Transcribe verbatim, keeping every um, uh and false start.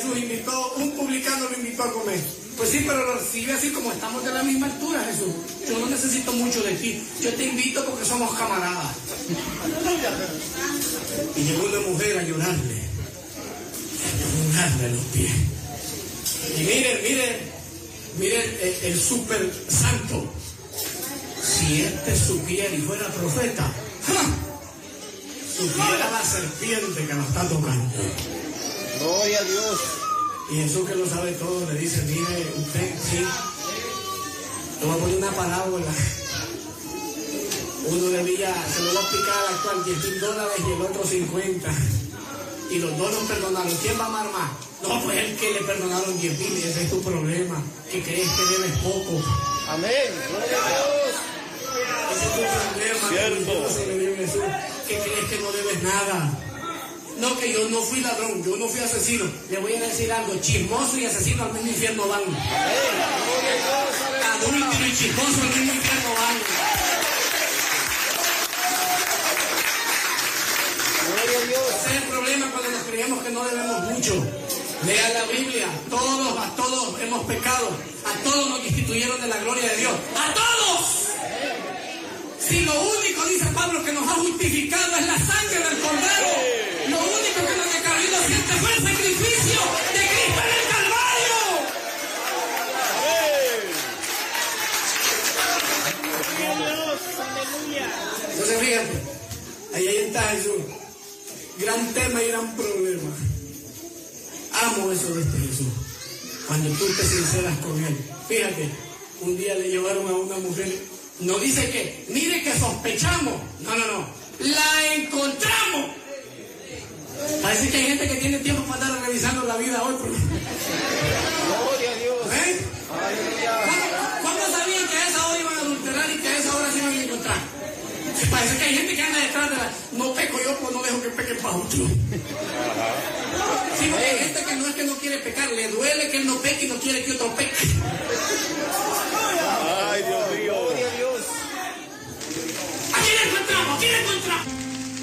Jesús invitó, un publicano lo invitó a comer. Pues sí, pero lo recibe así como estamos de la misma altura, Jesús. Yo no necesito mucho de ti. Yo te invito porque somos camaradas. Y llegó una mujer a llorarle. A llorarle a los pies. Y miren, miren, miren el, el super santo. Si este supiera y fuera profeta, ¡ja! Supiera la serpiente que nos está tocando. Gloria a Dios. Y Jesús, que lo sabe todo, le dice, mire, usted, sí, le voy a poner una parábola. Uno debía, se lo va a explicar al cual diez mil dólares y el otro cincuenta. Y los dos nos perdonaron. ¿Quién va a amar más? No, pues el que le perdonaron diez mil, ese es tu problema, que crees que debes poco. Amén. Gloria a Dios. Ese es tu problema. Cierto. Que, le Jesús, que crees que no debes nada. No, que yo no fui ladrón, yo no fui asesino. Le voy a decir algo, chismoso y asesino al mismo infierno van. Adúltero y chismoso al mismo infierno van. Gloria a Dios. Ese es el problema cuando nos creemos que no debemos mucho. Lea la Biblia, todos, a todos hemos pecado, a todos nos destituyeron de la gloria de Dios. ¡A todos! Si lo único, dice Pablo, que nos ha justificado es la sangre del Cordero. Lo único que nos ha cabido siempre fue el sacrificio de Cristo en el Calvario. Entonces fíjate, ahí, ahí está Jesús. Gran tema y gran problema. Amo eso de este Jesús. Cuando tú te sinceras con él. Fíjate, un día le llevaron a una mujer. No dice que, mire que sospechamos. No, no, no. La encontramos. Parece que hay gente que tiene tiempo para estar revisando la vida hoy. Gloria a Dios. ¿Eh? ¿Cuándo, ¿Cuándo sabían que a esa hora iban a adulterar y que a esa hora se iban a encontrar? Parece que hay gente que anda detrás de la... No peco yo, pues no dejo que peque para otro. Sí, porque hay gente que no es que no quiere pecar, le duele que él no peque y no quiere que otro peque.